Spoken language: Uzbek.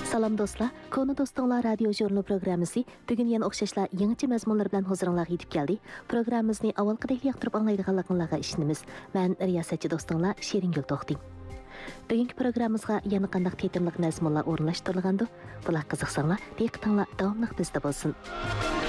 Salam dostlar, Konu Dostonglar radio jurnal programmasi bugun yana o'xshashla yangicha mazmunlar bilan huzuringizga yetib keldi. Programmamizni avvalgidek yoqtirib anglaydiganlarga ishonamiz. Men riyosatchi dostonglar Sheringul To'xting. Bugungi programmamizga yana qanday tetimliq mazmunlar o'rinlashtirilgandi? Bular qiziqsanglar, diqqatinglar davomli bizda bo'lsin.